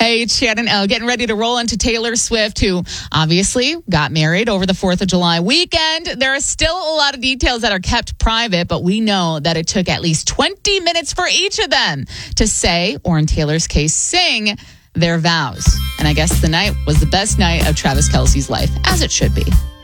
Hey, it's Shannon O. Getting ready to roll into Taylor Swift, who obviously got married over the 4th of July weekend. There are still a lot of details that are kept private, but we know that it took at least 20 minutes for each of them to say, or in Taylor's case, sing their vows. And I guess the night was the best night of Travis Kelce's life, as it should be.